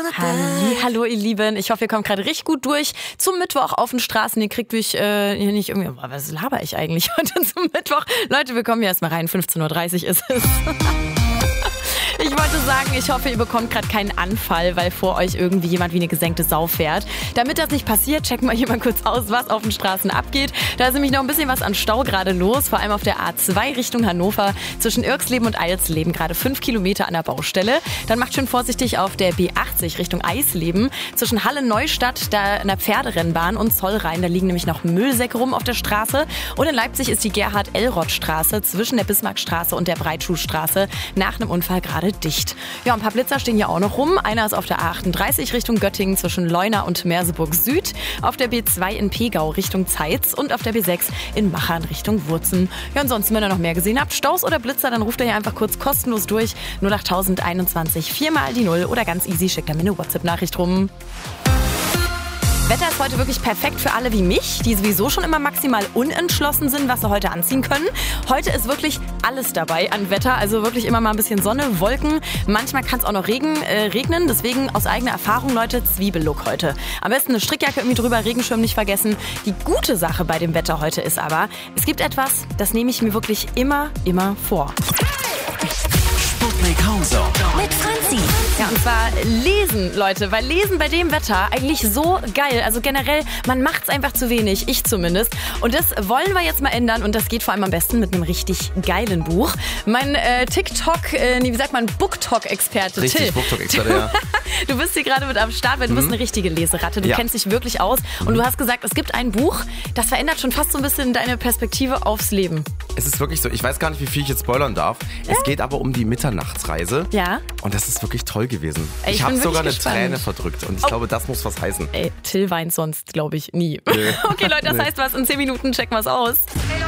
Hallo ihr Lieben, ich hoffe, ihr kommt gerade richtig gut durch zum Mittwoch auf den Straßen. Ihr kriegt durch hier nicht irgendwie, was laber ich eigentlich heute zum Mittwoch? Leute, wir kommen hier erstmal rein, 15:30 Uhr ist es. Ich wollte sagen, ich hoffe, ihr bekommt gerade keinen Anfall, weil vor euch irgendwie jemand wie eine gesenkte Sau fährt. Damit das nicht passiert, checken wir hier mal kurz aus, was auf den Straßen abgeht. Da ist nämlich noch ein bisschen was an Stau gerade los, vor allem auf der A2 Richtung Hannover. Zwischen Irxleben und Eilsleben gerade 5 Kilometer an der Baustelle. Dann macht schön vorsichtig auf der B80 Richtung Eisleben. Zwischen Halle-Neustadt, da in der Pferderennbahn und Zollrhein, da liegen nämlich noch Müllsäcke rum auf der Straße. Und in Leipzig ist die Gerhard-Elroth-Straße zwischen der Bismarckstraße und der Breitschuhstraße nach einem Unfall gerade dicht. Ja, ein paar Blitzer stehen hier auch noch rum. Einer ist auf der A38 Richtung Göttingen zwischen Leuna und Merseburg Süd, auf der B2 in Pegau Richtung Zeitz und auf der B6 in Machern Richtung Wurzen. Ja, ansonsten, wenn ihr noch mehr gesehen habt, Staus oder Blitzer, dann ruft ihr hier einfach kurz kostenlos durch 08021 4 mal die 0 oder ganz easy, schickt da mir eine WhatsApp-Nachricht rum. Wetter ist heute wirklich perfekt für alle wie mich, die sowieso schon immer maximal unentschlossen sind, was sie heute anziehen können. Heute ist wirklich alles dabei an Wetter, also wirklich immer mal ein bisschen Sonne, Wolken. Manchmal kann es auch noch regnen, deswegen aus eigener Erfahrung, Leute, Zwiebellook heute. Am besten eine Strickjacke irgendwie drüber, Regenschirm nicht vergessen. Die gute Sache bei dem Wetter heute ist aber, es gibt etwas, das nehme ich mir wirklich immer vor. Sputnik Countdown mit Franzi. Ja, und zwar lesen, Leute, weil lesen bei dem Wetter eigentlich so geil. Also generell, man macht's einfach zu wenig, ich zumindest. Und das wollen wir jetzt mal ändern und das geht vor allem am besten mit einem richtig geilen Buch. Mein BookTok-Experte Till. BookTok-Experte, ja. Du bist hier gerade mit am Start, weil du bist eine richtige Leseratte. Du kennst dich wirklich aus und du hast gesagt, es gibt ein Buch, das verändert schon fast so ein bisschen deine Perspektive aufs Leben. Es ist wirklich so, ich weiß gar nicht, wie viel ich jetzt spoilern darf. Es geht aber um die Mitternachtsreise. Ja. Und das ist wirklich toll gewesen. Ey, ich habe sogar eine gespannt. Träne verdrückt und ich glaube, das muss was heißen. Ey, Till weint sonst, glaube ich, nie. Nee. Okay, Leute, das heißt was, in 10 Minuten checken wir es aus.